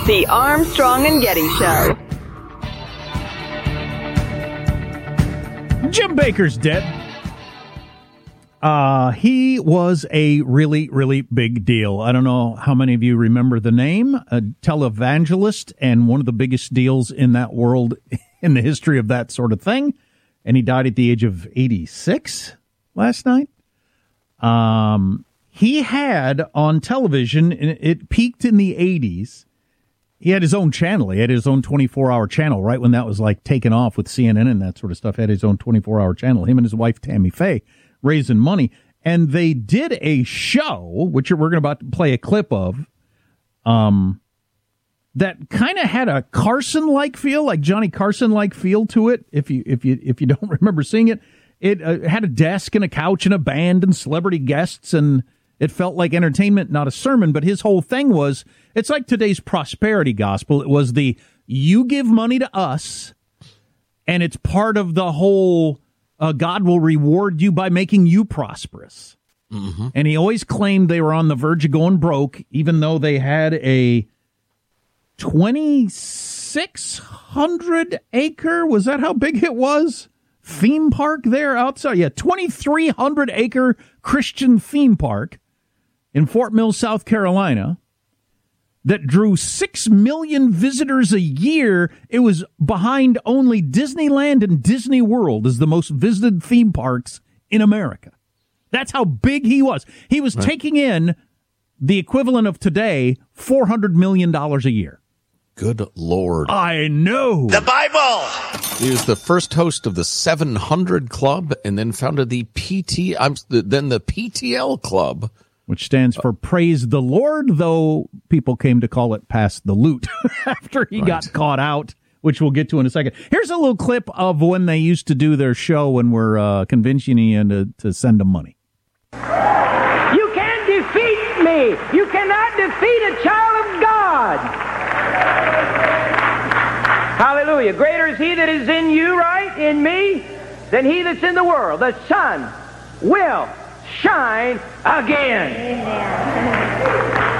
The Armstrong and Getty Show. Jim Bakker's dead. He was a really, really big deal. I don't know how many of you remember the name, a televangelist, and one of the biggest deals in that world in the history of that sort of thing. And he died at the age of 86 last night. He had on television, it peaked in the 80s. He had his own channel. He had his own 24-hour channel right when that was like taken off with CNN and that sort of stuff. He had his own 24-hour channel. Him and his wife, Tammy Faye, raising money. And they did a show, which we're about to play a clip of, that kind of had a Carson-like feel, like Johnny Carson-like feel to it. If you don't remember seeing it, it had a desk and a couch and a band and celebrity guests, and it felt like entertainment, not a sermon. But his whole thing was, it's like today's prosperity gospel. It was the, you give money to us, and it's part of the whole, God will reward you by making you prosperous. Mm-hmm. And he always claimed they were on the verge of going broke, even though they had a 2,600 acre, was that how big it was? Theme park there outside. Yeah, 2,300 acre Christian theme park in Fort Mill, South Carolina, that drew 6 million visitors a year. It was behind only Disneyland and Disney World as the most visited theme parks in America. That's how big he was. He was taking in the equivalent of today, $400 million a year. Good Lord. I know. The Bible. He was the first host of the 700 Club and then founded the PTL Club, which stands for Praise the Lord, though people came to call it Pass the Loot after he got caught out, which we'll get to in a second. Here's a little clip of when they used to do their show when we're convincing you to send them money. You can't defeat me. You cannot defeat a child of God. Hallelujah. Greater is he that is in you, right, in me, than he that's in the world. The sun will shine again. Amen.